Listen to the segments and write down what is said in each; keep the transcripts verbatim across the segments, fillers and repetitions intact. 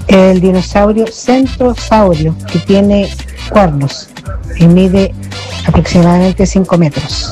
El dinosaurio centrosaurio, que tiene cuernos y mide aproximadamente cinco metros.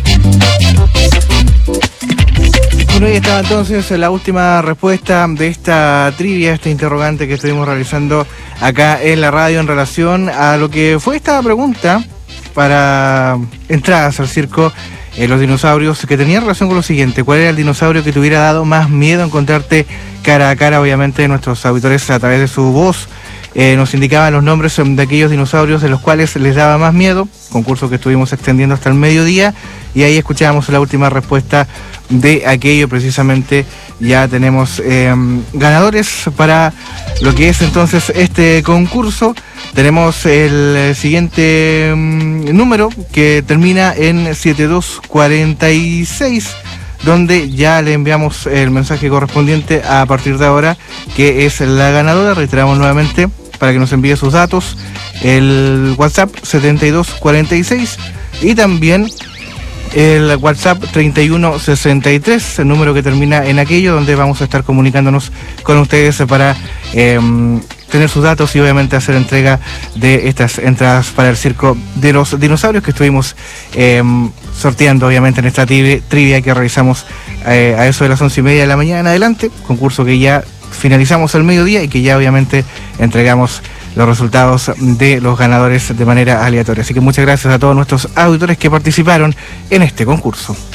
Bueno, ahí estaba entonces la última respuesta de esta trivia, este interrogante que estuvimos realizando acá en la radio en relación a lo que fue esta pregunta para entradas al circo. Eh, los dinosaurios, que tenían relación con lo siguiente: ¿cuál era el dinosaurio que te hubiera dado más miedo encontrarte cara a cara? Obviamente nuestros auditores, a través de su voz, eh, nos indicaban los nombres de aquellos dinosaurios de los cuales les daba más miedo, concurso que estuvimos extendiendo hasta el mediodía, y ahí escuchábamos la última respuesta de aquello. Precisamente ya tenemos eh, ganadores para lo que es entonces este concurso. Tenemos el siguiente um, número, que termina en siete dos cuarenta y seis, donde ya le enviamos el mensaje correspondiente a partir de ahora, que es la ganadora. Reiteramos nuevamente para que nos envíe sus datos: el WhatsApp setenta y dos cuarenta y seis y también el WhatsApp treinta y uno sesenta y tres, el número que termina en aquello, donde vamos a estar comunicándonos con ustedes para eh, tener sus datos y obviamente hacer entrega de estas entradas para el circo de los dinosaurios que estuvimos eh, sorteando obviamente en esta trivia que realizamos eh, a eso de las once y media de la mañana en adelante, concurso que ya finalizamos al mediodía y que ya obviamente entregamos los resultados de los ganadores de manera aleatoria. Así que muchas gracias a todos nuestros auditores que participaron en este concurso.